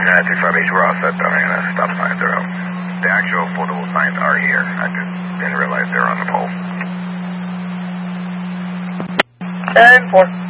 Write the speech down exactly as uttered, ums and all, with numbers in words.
nine three five H, we're all set down here. Stop signs are out. The actual potable signs are here. I just didn't realize they were on the pole. ten four.